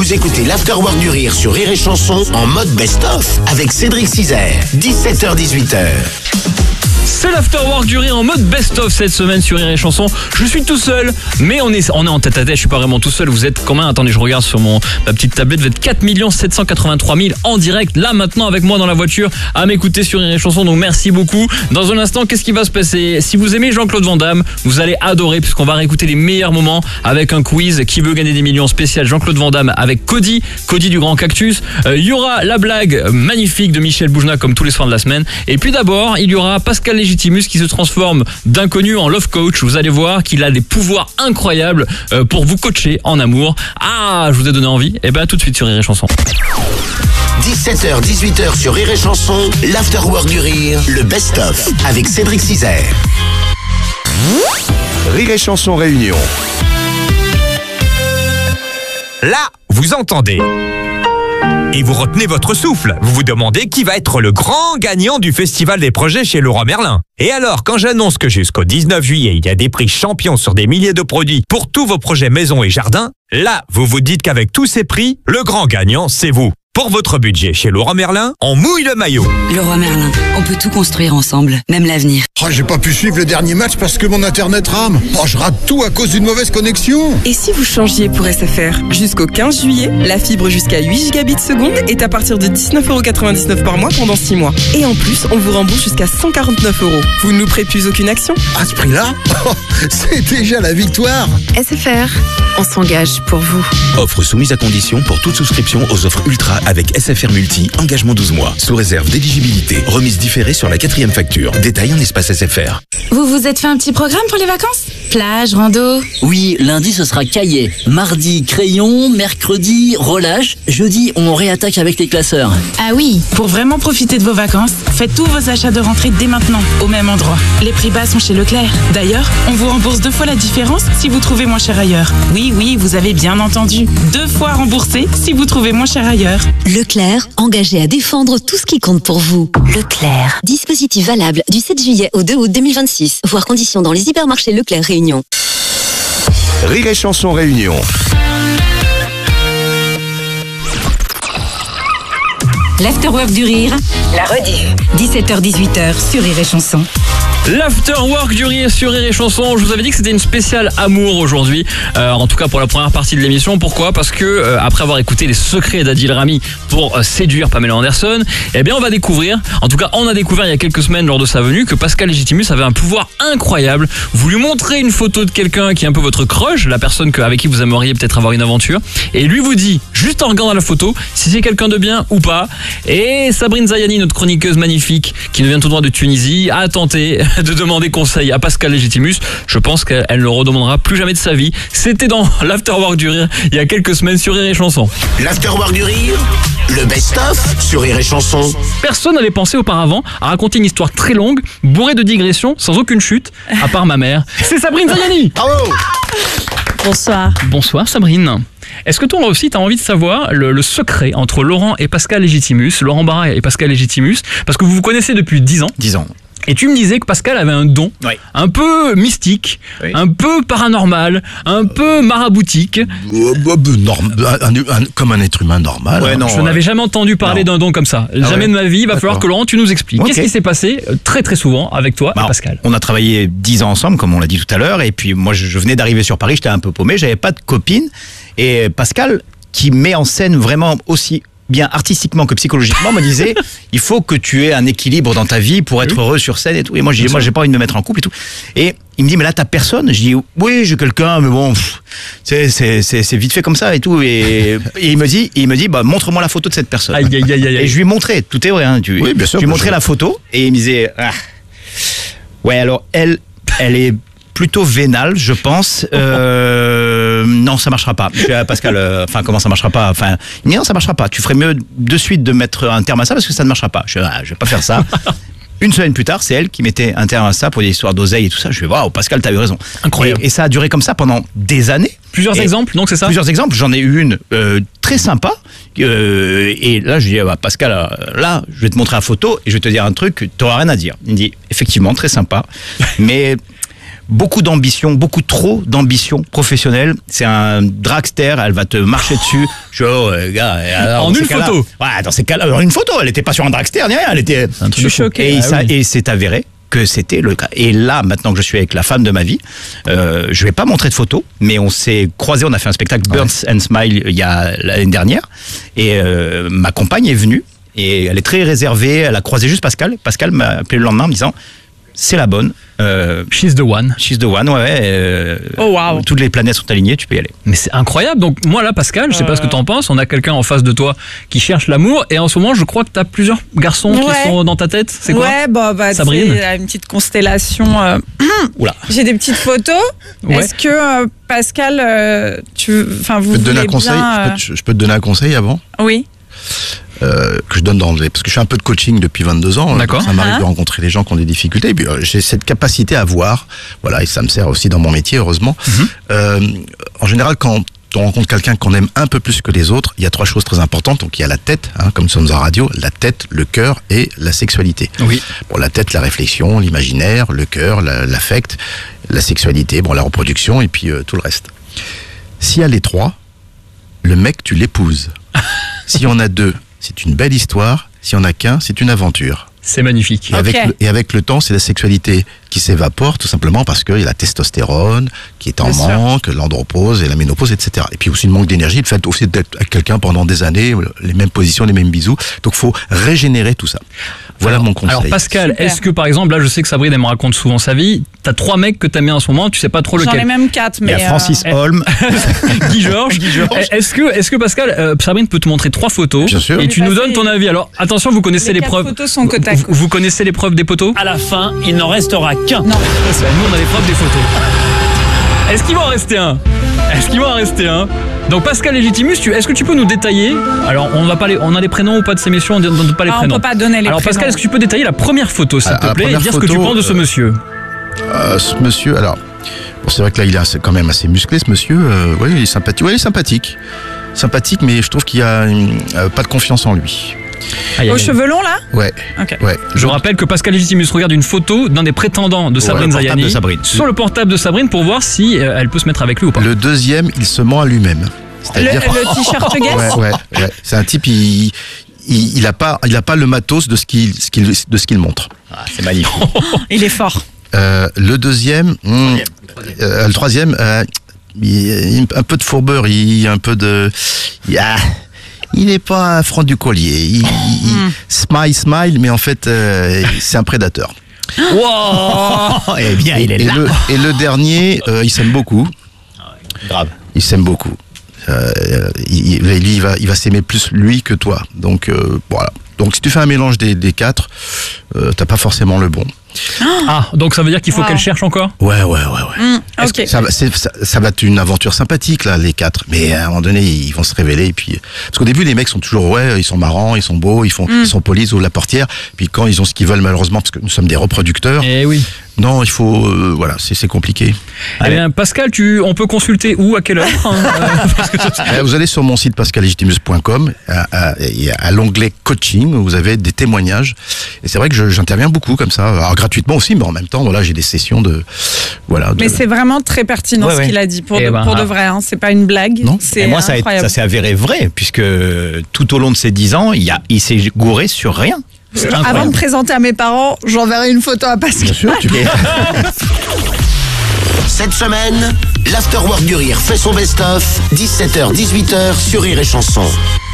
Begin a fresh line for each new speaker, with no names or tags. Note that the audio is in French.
Vous écoutez l'Afterwork du Rire sur Rire et Chanson en mode best-of avec Cédric Cizer, 17h-18h.
C'est l'Afterwork du Rire en mode best-of cette semaine sur Rire et Chanson. Je suis tout seul, mais on est en tête à tête. Je suis pas vraiment tout seul. Vous êtes combien? Attendez, je regarde sur ma petite tablette. Vous êtes 4 783 000 en direct, là maintenant avec moi dans la voiture, à m'écouter sur Rire et Chanson. Donc merci beaucoup. Dans un instant, qu'est-ce qui va se passer? Si vous aimez Jean-Claude Van Damme, vous allez adorer puisqu'on va réécouter les meilleurs moments avec un quiz qui veut gagner des millions spécial Jean-Claude Van Damme avec Cody du Grand Cactus. Il y aura la blague magnifique de Michel Boujna comme tous les soirs de la semaine. Et puis d'abord, il y aura Pascal Légitimus qui se transforme d'inconnu en love coach. Vous allez voir qu'il a des pouvoirs incroyables pour vous coacher en amour. Ah, je vous ai donné envie. Et ben tout de suite sur Rire et Chanson.
17h, 18h sur Rire et Chanson, l'Afterwork du Rire, le best-of avec Cédric Cizer.
Rire et Chanson Réunion.
Là, vous entendez. Et vous retenez votre souffle. Vous vous demandez qui va être le grand gagnant du Festival des projets chez Leroy Merlin. Et alors, quand j'annonce que jusqu'au 19 juillet, il y a des prix champions sur des milliers de produits pour tous vos projets maison et jardin, là, vous vous dites qu'avec tous ces prix, le grand gagnant, c'est vous. Pour votre budget chez Leroy Merlin, on mouille le maillot.
Leroy Merlin, on peut tout construire ensemble, même l'avenir.
Oh, j'ai pas pu suivre le dernier match parce que mon internet rame. Oh, je rate tout à cause d'une mauvaise connexion.
Et si vous changiez pour SFR? Jusqu'au 15 juillet, la fibre jusqu'à 8 gigabits seconde est à partir de 19,99€ par mois pendant 6 mois. Et en plus, on vous rembourse jusqu'à 149€. Vous ne louperez plus aucune action.
À ce prix-là, c'est déjà la victoire.
SFR, on s'engage pour vous.
Offre soumise à condition pour toute souscription aux offres Ultra avec SFR Multi, engagement 12 mois, sous réserve d'éligibilité, remise différée sur la 4e facture. Détail en espace SFR.
Vous vous êtes fait un petit programme pour les vacances? Plage, rando?
Oui, lundi ce sera cahier. Mardi, crayon. Mercredi, relâche. Jeudi, on réattaque avec les classeurs.
Ah oui.
Pour vraiment profiter de vos vacances, faites tous vos achats de rentrée dès maintenant, au même endroit. Les prix bas sont chez Leclerc. D'ailleurs, on vous rembourse 2 fois la différence si vous trouvez moins cher ailleurs. Oui, vous avez bien entendu. 2 fois remboursé si vous trouvez moins cher ailleurs.
Leclerc, engagé à défendre tout ce qui compte pour vous.
Leclerc.
Dispositif valable du 7 juillet au 2 août 2026. Voir conditions dans les hypermarchés Leclerc Réunion.
Rire et Chanson Réunion.
L'Afterwork du Rire, la rediff. 17h-18h sur Rire et Chanson.
L'Afterwork du Rire sur Rire et Chanson. Je vous avais dit que c'était une spéciale amour aujourd'hui, en tout cas pour la première partie de l'émission. Pourquoi? Parce que après avoir écouté les secrets d'Adil Rami pour séduire Pamela Anderson, eh bien on va découvrir, en tout cas on a découvert il y a quelques semaines lors de sa venue, que Pascal Légitimus avait un pouvoir incroyable. Vous lui montrez une photo de quelqu'un qui est un peu votre crush, la personne avec qui vous aimeriez peut-être avoir une aventure, et lui vous dit, juste en regardant la photo, si c'est quelqu'un de bien ou pas. Et Sabrine Zayani, notre chroniqueuse magnifique, qui nous vient tout droit de Tunisie, a tenté de demander conseil à Pascal Légitimus. Je pense qu'elle ne le redemandera plus jamais de sa vie. C'était dans l'Afterwork du Rire il y a quelques semaines sur Rire et Chanson.
L'Afterwork du Rire, le best-of sur Rire et Chanson.
Personne n'avait pensé auparavant à raconter une histoire très longue, bourrée de digressions, sans aucune chute, à part ma mère. C'est Sabrine Zayani.
Bravo.
Bonsoir.
Bonsoir Sabrine. Est-ce que toi aussi tu as envie de savoir le secret entre Laurent et Pascal Légitimus, Laurent Barra et Pascal Légitimus, parce que vous vous connaissez depuis 10 ans.
10 ans.
Et tu me disais que Pascal avait un don, un peu mystique, un peu paranormal, un peu maraboutique.
Comme un être humain normal.
Ouais, non, je n'avais jamais entendu parler d'un don comme ça. Jamais de ma vie. Il va falloir que Laurent, tu nous expliques. Qu'est-ce qui s'est passé très très souvent avec toi et Pascal?
On a travaillé 10 ans ensemble, comme on l'a dit tout à l'heure. Et puis moi, je venais d'arriver sur Paris, j'étais un peu paumé, j'avais pas de copine. Et Pascal, qui met en scène vraiment aussi bien artistiquement que psychologiquement, me disait il faut que tu aies un équilibre dans ta vie pour être heureux sur scène et tout. Et moi, j'ai pas envie de me mettre en couple et tout. Et il me dit mais là t'as personne. Je dis oui, j'ai quelqu'un, mais bon, c'est vite fait comme ça et tout. Et il me dit bah montre-moi la photo de cette personne.
Aïe, aïe, aïe, aïe.
Et je lui montrais, tout est vrai. Hein,
oui, bien sûr.
Je lui montrais la photo et il me disait ouais alors elle est plutôt vénale, je pense. Non, ça marchera pas. Je dis à Pascal, comment ça marchera pas? Non, ça marchera pas. Tu ferais mieux de suite de mettre un terme à ça parce que ça ne marchera pas. Je vais pas faire ça. Une semaine plus tard, c'est elle qui mettait un terme à ça pour des histoires d'oseille et tout ça. Je fais waouh, Pascal, t'as eu raison.
Incroyable.
Et ça a duré comme ça pendant des années.
Plusieurs exemples, donc c'est ça? Plusieurs
exemples. J'en ai eu une très sympa. Et là, je dis Pascal, là, je vais te montrer la photo et je vais te dire un truc, t'auras rien à dire. Il me dit effectivement très sympa, mais beaucoup d'ambition, beaucoup trop d'ambition professionnelle. C'est un dragster, elle va te marcher dessus. Gars, alors,
en une photo.
Ouais, dans ces cas-là, en une photo, elle était pas sur un dragster, ni rien, elle était.
Je suis choqué.
Et c'est avéré que c'était le cas. Et là, maintenant que je suis avec la femme de ma vie, je vais pas montrer de photos, mais on s'est croisés, on a fait un spectacle Birds and Smile il y a l'année dernière, et ma compagne est venue, et elle est très réservée, elle a croisé juste Pascal. Pascal m'a appelé le lendemain en me disant, c'est la bonne.
She's the one.
She's the one, ouais.
Oh wow.
Toutes les planètes sont alignées, tu peux y aller.
Mais c'est incroyable. Donc moi là, Pascal, je sais pas ce que t'en penses, on a quelqu'un en face de toi qui cherche l'amour, et en ce moment je crois que t'as plusieurs garçons qui sont dans ta tête. C'est quoi?
Ouais,
Sabrine,
c'est une petite constellation.
Oula.
J'ai des petites photos.
Ouais.
Est-ce que Pascal, vous
Je peux te donner un conseil. Je peux te donner un conseil avant.
Oui.
Que je donne parce que je fais un peu de coaching depuis 22 ans.
D'accord.
Ça m'arrive de rencontrer des gens qui ont des difficultés. Et puis j'ai cette capacité à voir. Voilà, et ça me sert aussi dans mon métier, heureusement. En général, quand on rencontre quelqu'un qu'on aime un peu plus que les autres, il y a 3 choses très importantes. Donc il y a la tête, comme nous sommes en radio, la tête, le cœur et la sexualité.
Oui.
Bon, la tête, la réflexion, l'imaginaire, le cœur, l'affect, la sexualité, la reproduction et puis tout le reste. S'il y a les 3, le mec, tu l'épouses. S'il y en a 2, c'est une belle histoire. S'il n'y en a qu'un, c'est une aventure.
C'est magnifique.
Et avec le temps, c'est la sexualité qui s'évapore, tout simplement parce qu'il y a la testostérone qui est en manque, l'andropause et la ménopause, etc. Et puis aussi le manque d'énergie, le fait aussi d'être avec quelqu'un pendant des années, les mêmes positions, les mêmes bisous. Donc il faut régénérer tout ça. Voilà mon conseil.
Alors Pascal, est-ce que par exemple, là je sais que Sabrine elle me raconte souvent sa vie, t'as 3 mecs que t'aimes bien en ce moment, tu sais pas trop lequel.
J'en ai même 4, mais...
Il y a Francis Holm,
Guy Georges. Est-ce que Pascal, Sabrine peut te montrer 3 photos?
Bien sûr.
Et tu nous donnes ton avis. Alors attention, vous connaissez l'épreuve.
Les 4 photos sont côte à côte.
Vous connaissez l'épreuve des poteaux?
À la fin, il n'en restera qu'un.
Non. Nous on a l'épreuve des photos. Est-ce qu'il va en rester un? Donc Pascal Légitimus, est-ce que tu peux nous détailler? Alors on a les prénoms ou pas de ces messieurs? On ne donne pas les prénoms.
On peut pas donner les
Alors
prénoms.
Pascal, est-ce que tu peux détailler la première photo, s'il te plaît, et dire ce que tu penses de ce monsieur?
Ce monsieur, alors, c'est vrai que là il est quand même assez musclé, ce monsieur. Oui, il est sympathique. Oui, il est sympathique. Sympathique, mais je trouve qu'il y a pas de confiance en lui.
Aux cheveux longs là?
Ouais.
Okay.
Ouais.
Je rappelle que Pascal Légitimus regarde une photo d'un des prétendants de Sabrine Zayani sur le portable de Sabrine pour voir si elle peut se mettre avec lui ou pas.
Le deuxième, il se ment à lui-même.
Le t-shirt Guess.
Ouais. C'est un type, il a pas le matos de ce qu'il montre.
Ah, c'est magnifique.
Il est fort.
Le deuxième, le troisième, il a un peu de fourbeur, il a un peu de... Il n'est pas un franc du collier. Il smile, mais en fait, c'est un prédateur.
Wow.
Eh bien, il est là.
Et le dernier, il s'aime beaucoup.
Grave.
Il s'aime beaucoup. Il va s'aimer plus lui que toi. Donc voilà. Donc si tu fais un mélange des 4, t'as pas forcément le bon.
Ah, donc ça veut dire qu'il faut qu'elle cherche encore?
Ouais.
Okay.
Ça va être une aventure sympathique là, les 4. Mais à un moment donné, ils vont se révéler. Et puis, parce qu'au début, les mecs sont toujours ils sont marrants, ils sont beaux, ils sont polis, ils ouvrent la portière. Puis quand ils ont ce qu'ils veulent, malheureusement, parce que nous sommes des reproducteurs.
Eh oui.
Non, il faut, voilà, c'est compliqué.
Eh bien, Pascal, on peut consulter où, à quelle heure?
Vous allez sur mon site pascallegitimus.com, à l'onglet coaching, où vous avez des témoignages. Et c'est vrai que j'interviens beaucoup comme ça, alors gratuitement aussi, mais en même temps, voilà, j'ai des sessions de, voilà.
Mais c'est vraiment très pertinent ce qu'il a dit, pour de vrai. C'est pas une blague.
Non.
Et moi, ça s'est avéré vrai, puisque tout au long de ces 10 ans, il s'est gouré sur rien.
Avant de présenter à mes parents, j'enverrai une photo à Pascal.
Bien sûr, tu peux.
Cette semaine, l'Afterwork du Rire fait son best-of, 17h-18h sur Rire et Chanson.